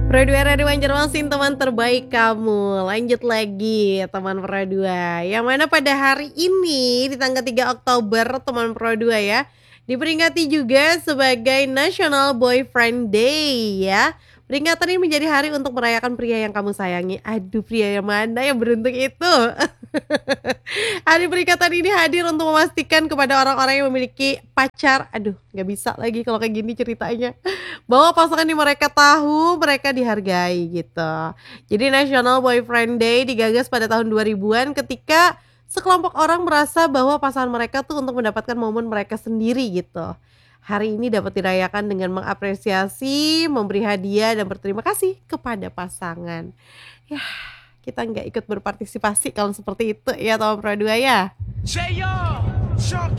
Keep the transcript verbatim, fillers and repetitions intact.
Pro dua Radio Banjarmasin, teman terbaik kamu. Lanjut lagi teman Pro dua. Yang mana pada hari ini di tanggal tiga Oktober teman Pro dua ya, diperingati juga sebagai National Boyfriend Day ya. Peringatan ini menjadi hari untuk merayakan pria yang kamu sayangi. Aduh, pria yang mana yang beruntung itu? Hari peringatan ini hadir untuk memastikan kepada orang-orang yang memiliki pacar, aduh nggak bisa lagi kalau kayak gini ceritanya, bahwa pasangan yang mereka tahu mereka dihargai gitu. Jadi National Boyfriend Day digagas pada tahun dua ribuan ketika sekelompok orang merasa bahwa pasangan mereka tuh untuk mendapatkan momen mereka sendiri gitu. Hari ini dapat dirayakan dengan mengapresiasi, memberi hadiah dan berterima kasih kepada pasangan. Yah, kita nggak ikut berpartisipasi kalau seperti itu ya teman Pro dua ya.